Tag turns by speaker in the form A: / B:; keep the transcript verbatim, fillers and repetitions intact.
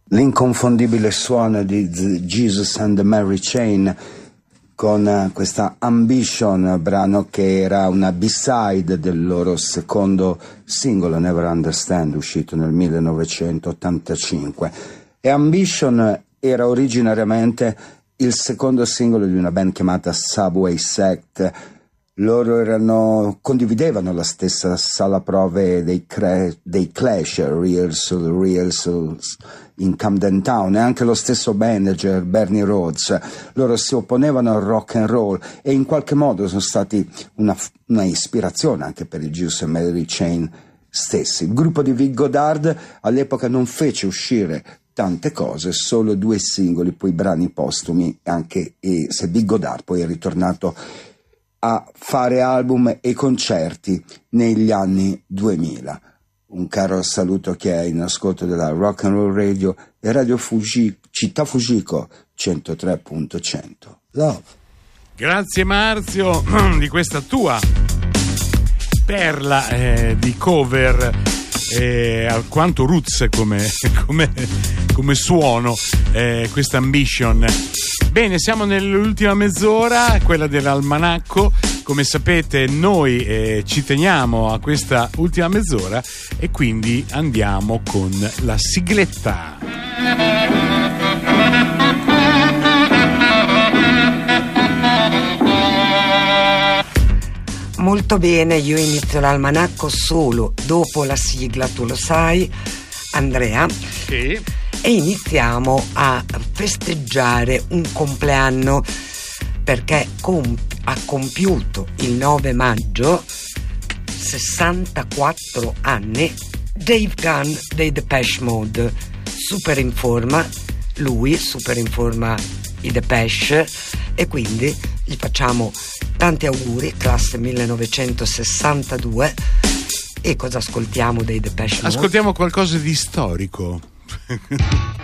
A: L'inconfondibile suono di The Jesus and the Mary Chain con questa Ambition, brano che era una B-side del loro secondo singolo Never Understand, uscito nel millenovecentottantacinque. E Ambition era originariamente il secondo singolo di una band chiamata Subway Sect. Loro erano, condividevano la stessa sala prove dei, cre, dei Clash, rehearsal, rehearsals in Camden Town, e anche lo stesso manager Bernie Rhodes. Loro si opponevano al rock and roll e in qualche modo sono stati una, una ispirazione anche per i Jesus and Mary Chain stessi. Il gruppo di Vic Godard all'epoca non fece uscire tante cose, solo due singoli, poi brani postumi, anche e se Vic Godard poi è ritornato a fare album e concerti negli anni duemila. Un caro saluto che è in ascolto della Rock and Roll Radio e Radio Fuji, Città Fujiko centotré punto cento. Love.
B: Grazie Marzio di questa tua perla eh, di cover eh, alquanto roots come, come, come suono, eh, questa Ambition. Bene, siamo nell'ultima mezz'ora, quella dell'almanacco. Come sapete noi eh, ci teniamo a questa ultima mezz'ora e quindi andiamo con la sigletta.
C: Molto bene, io inizio l'almanacco solo dopo la sigla, tu lo sai, Andrea.
B: Sì.
C: E iniziamo a festeggiare un compleanno perché comp- ha compiuto il nove maggio sessantaquattro anni Dave Gunn dei Depeche Mode, super in forma lui, super in forma i Depeche, e quindi gli facciamo tanti auguri, classe millenovecentosessantadue. E cosa ascoltiamo dei Depeche Mode?
B: Ascoltiamo qualcosa di storico.